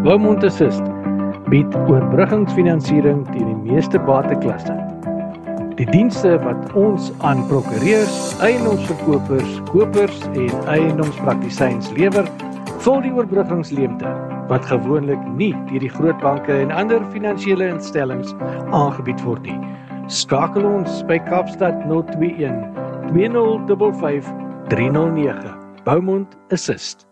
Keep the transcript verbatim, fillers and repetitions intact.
Beaumont Assist bied oorbruggingsfinansiering teen die meeste bateklasse. Die dienste wat ons aan prokureurs, eiendomsverkopers, kopers en eiendomspraktisyns lewer, vul die oorbruggingsleemte wat gewoonlik nie deur die groot banke en ander finansiële instellings aangebied word nie. Skakel ons by Kaapstad nul twee een twee nul vyf vyf drie nul nege. Beaumont Assist.